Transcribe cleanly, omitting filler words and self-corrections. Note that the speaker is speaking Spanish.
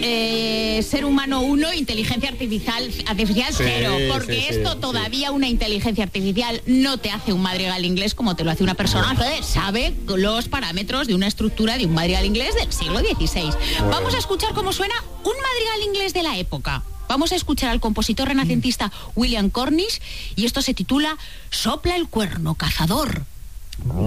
ser humano 1, inteligencia artificial 0, porque esto todavía una inteligencia artificial no te hace un madrigal inglés como te lo hace una persona que sabe los parámetros de una estructura de un madrigal inglés del siglo XVI. Vamos a escuchar cómo suena un madrigal inglés de la época. Vamos a escuchar al compositor renacentista William Cornish y esto se titula Sopla el cuerno cazador.